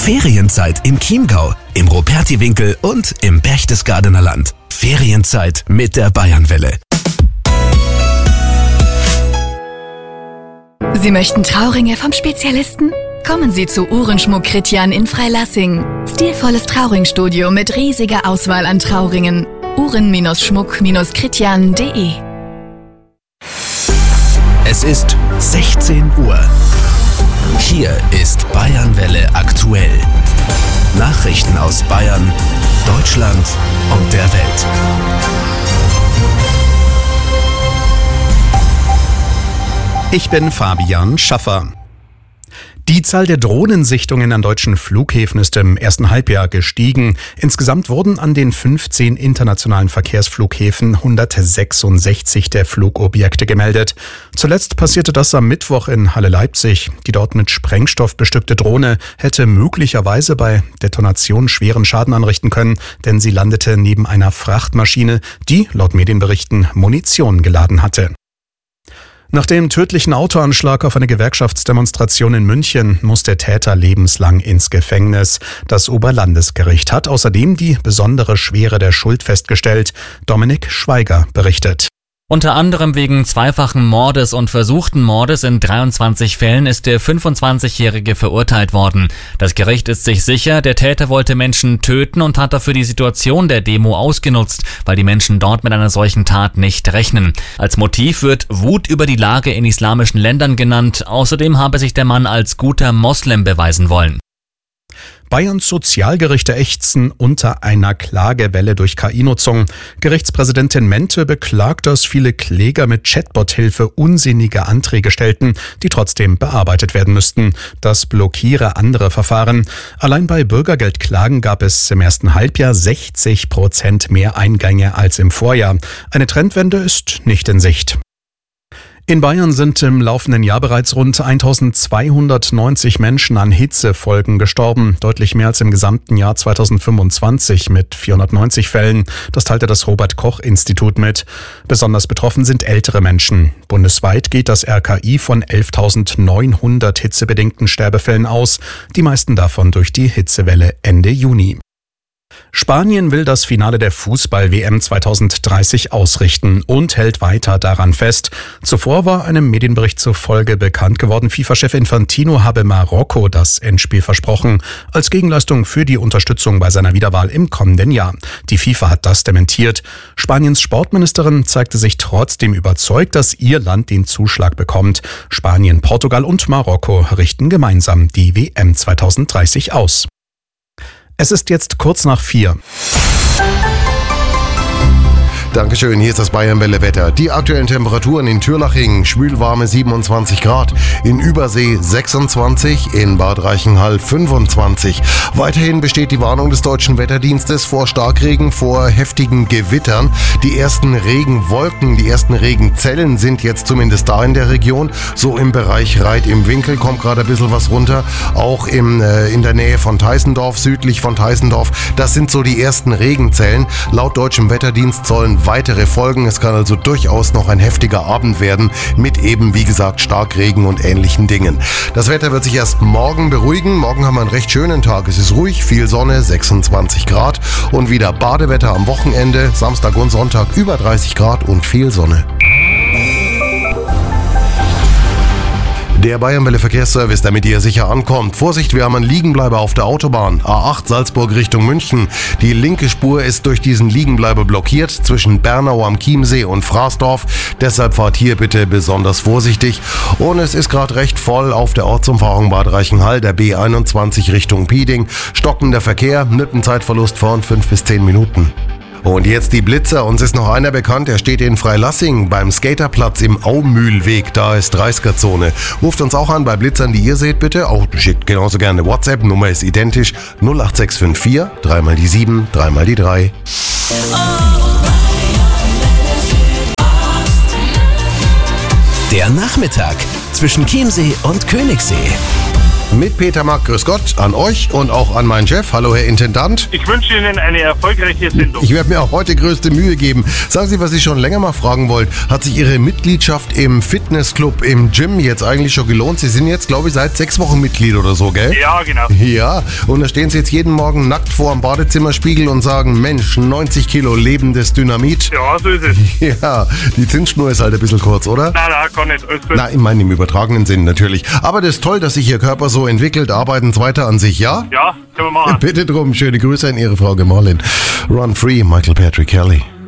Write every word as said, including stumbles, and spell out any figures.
Ferienzeit im Chiemgau, im Rupertiwinkel und im Berchtesgadener Land. Ferienzeit mit der Bayernwelle. Sie möchten Trauringe vom Spezialisten? Kommen Sie zu Uhrenschmuck Kritjan in Freilassing. Stilvolles Trauringstudio mit riesiger Auswahl an Trauringen. Uhren-Schmuck Kritjan punkt de. Es ist sechzehn Uhr. Hier ist Bayernwelle aktuell. Nachrichten aus Bayern, Deutschland und der Welt. Ich bin Fabian Schaffer. Die Zahl der Drohnensichtungen an deutschen Flughäfen ist im ersten Halbjahr gestiegen. Insgesamt wurden an den fünfzehn internationalen Verkehrsflughäfen hundertsechsundsechzig der Flugobjekte gemeldet. Zuletzt passierte das am Mittwoch in Halle-Leipzig. Die dort mit Sprengstoff bestückte Drohne hätte möglicherweise bei Detonation schweren Schaden anrichten können, denn sie landete neben einer Frachtmaschine, die laut Medienberichten Munition geladen hatte. Nach dem tödlichen Autoanschlag auf eine Gewerkschaftsdemonstration in München muss der Täter lebenslang ins Gefängnis. Das Oberlandesgericht hat außerdem die besondere Schwere der Schuld festgestellt. Dominik Schweiger berichtet. Unter anderem wegen zweifachen Mordes und versuchten Mordes in dreiundzwanzig Fällen ist der fünfundzwanzigjährige verurteilt worden. Das Gericht ist sich sicher, der Täter wollte Menschen töten und hat dafür die Situation der Demo ausgenutzt, weil die Menschen dort mit einer solchen Tat nicht rechnen. Als Motiv wird Wut über die Lage in islamischen Ländern genannt. Außerdem habe sich der Mann als guter Moslem beweisen wollen. Bayerns Sozialgerichte ächzen unter einer Klagewelle durch K I-Nutzung. Gerichtspräsidentin Mente beklagt, dass viele Kläger mit Chatbot-Hilfe unsinnige Anträge stellten, die trotzdem bearbeitet werden müssten. Das blockiere andere Verfahren. Allein bei Bürgergeldklagen gab es im ersten Halbjahr sechzig Prozent mehr Eingänge als im Vorjahr. Eine Trendwende ist nicht in Sicht. In Bayern sind im laufenden Jahr bereits rund eintausendzweihundertneunzig Menschen an Hitzefolgen gestorben, deutlich mehr als im gesamten Jahr zweitausendfünfundzwanzig mit vierhundertneunzig Fällen. Das teilte das Robert-Koch-Institut mit. Besonders betroffen sind ältere Menschen. Bundesweit geht das R K I von elftausendneunhundert hitzebedingten Sterbefällen aus, die meisten davon durch die Hitzewelle Ende Juni. Spanien will das Finale der Fußball-W M zweitausenddreißig ausrichten und hält weiter daran fest. Zuvor war einem Medienbericht zufolge bekannt geworden, FIFA-Chef Infantino habe Marokko das Endspiel versprochen, als Gegenleistung für die Unterstützung bei seiner Wiederwahl im kommenden Jahr. Die FIFA hat das dementiert. Spaniens Sportministerin zeigte sich trotzdem überzeugt, dass ihr Land den Zuschlag bekommt. Spanien, Portugal und Marokko richten gemeinsam die W M zweitausenddreißig aus. Es ist jetzt kurz nach vier. Dankeschön, hier ist das Bayernwelle-Wetter. Die aktuellen Temperaturen in Türlaching, schwülwarme siebenundzwanzig Grad, in Übersee sechsundzwanzig, in Bad Reichenhall fünfundzwanzig. Weiterhin besteht die Warnung des Deutschen Wetterdienstes vor Starkregen, vor heftigen Gewittern. Die ersten Regenwolken, die ersten Regenzellen sind jetzt zumindest da in der Region. So im Bereich Reit im Winkel kommt gerade ein bisschen was runter. Auch im, äh, in der Nähe von Teissendorf, südlich von Teissendorf. Das sind so die ersten Regenzellen. Laut Deutschem Wetterdienst sollen weitere Folgen. Es kann also durchaus noch ein heftiger Abend werden mit eben, wie gesagt, Starkregen und ähnlichen Dingen. Das Wetter wird sich erst morgen beruhigen. Morgen haben wir einen recht schönen Tag. Es ist ruhig, viel Sonne, sechsundzwanzig Grad und wieder Badewetter am Wochenende. Samstag und Sonntag über dreißig Grad und viel Sonne. Der Bayernwelle Verkehrsservice, damit ihr sicher ankommt. Vorsicht, wir haben einen Liegenbleiber auf der Autobahn. A acht Salzburg Richtung München. Die linke Spur ist durch diesen Liegenbleiber blockiert zwischen Bernau am Chiemsee und Fraßdorf. Deshalb fahrt hier bitte besonders vorsichtig. Und es ist gerade recht voll auf der Ortsumfahrung Bad Reichenhall, der B einundzwanzig Richtung Pieding. Stockender Verkehr mit einem Zeitverlust von fünf bis zehn Minuten. Und jetzt die Blitzer. Uns ist noch einer bekannt, er steht in Freilassing beim Skaterplatz im Aumühlweg. Da ist dreißiger Zone. Ruft uns auch an bei Blitzern, die ihr seht, bitte. Auch schickt genauso gerne WhatsApp. Nummer ist identisch. null acht sechs fünf vier, drei mal die sieben, drei mal die drei. Der Nachmittag zwischen Chiemsee und Königssee. mit Peter Mack. Grüß Gott an euch und auch an meinen Chef. Hallo, Herr Intendant. Ich wünsche Ihnen eine erfolgreiche Sendung. Ich werde mir auch heute größte Mühe geben. Sagen Sie, was ich schon länger mal fragen wollte. Hat sich Ihre Mitgliedschaft im Fitnessclub, im Gym jetzt eigentlich schon gelohnt? Sie sind jetzt, glaube ich, seit sechs Wochen Mitglied oder so, gell? Ja, genau. Ja, und da stehen Sie jetzt jeden Morgen nackt vor dem Badezimmerspiegel und sagen, Mensch, neunzig Kilo lebendes Dynamit. Ja, so ist es. Ja, die Zinsschnur ist halt ein bisschen kurz, oder? Nein, nein, kann nicht. Alles gut. Na, ich meine im übertragenen Sinn natürlich. Aber das ist toll, dass sich Ihr Körper so entwickelt. Arbeiten Sie weiter an sich, ja? Ja, können wir machen. Bitte drum. Schöne Grüße an Ihre Frau Gemahlin. Run Free, Michael Patrick Kelly.